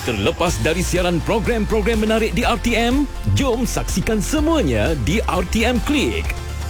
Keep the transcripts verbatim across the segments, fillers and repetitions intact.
Terlepas dari siaran program-program menarik di R T M, jom saksikan semuanya di R T M Click.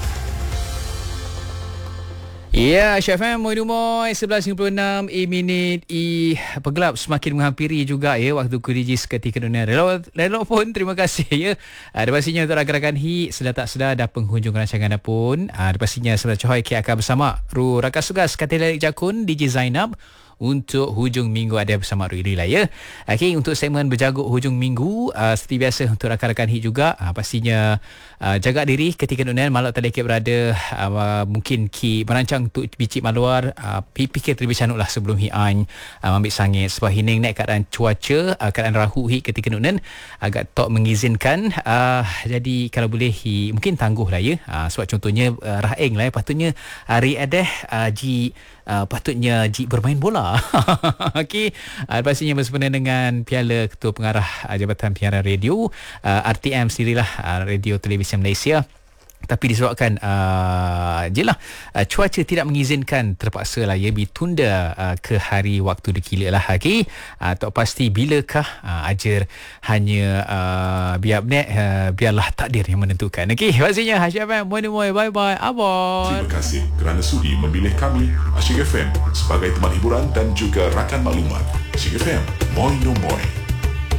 Ya, Syah F M, Moi Moi, sebelas lima puluh enam E minit E Pegelap semakin menghampiri juga ya waktu ku D J seketika dunia. Relok pun terima kasih ya. Ada pastinya untuk rakan-rakan hit, sedar tak sedar dah penghujung rancangan dah pun. Ada pastinya Sedar Cohoi K akan bersama Ru Rakas Sugas Katilik Jakun, D J Zainab untuk hujung minggu ada bersama Riri lah ya. Okey, untuk segmen berjagut hujung minggu, uh, seperti biasa untuk rakan-rakan hit juga, uh, pastinya uh, jaga diri ketika dunia malam tadi kita berada, uh, mungkin ki merancang untuk bicik maluar, uh, fikir terlebih canuk lah sebelum hi an uh, ambil sangit sebab hining naik keadaan cuaca, uh, keadaan rahu hi ketika dunia agak tak mengizinkan, uh, jadi kalau boleh hi mungkin tangguh lah ya, uh, sebab contohnya uh, Raheng lah ya, patutnya hari adeh uh, ji Uh, patutnya Jik bermain bola. Okey, uh, pastinya bersempena dengan Piala Ketua Pengarah uh, Jabatan Penyiaran Radio, uh, R T M sendirilah, uh, Radio Televisi Malaysia. Tapi disebabkan uh, je lah uh, cuaca tidak mengizinkan, terpaksa lah ya ditunda uh, ke hari waktu dikila lah. Okay? Uh, tak pasti bilakah uh, ajar hanya uh, biar uh, biarlah takdir yang menentukan. Okay? Pastinya Asyik F M, moi moi, bye bye, abon. Terima kasih kerana sudi memilih kami Asyik F M sebagai teman hiburan dan juga rakan maklumat. Asyik F M, moi no moi.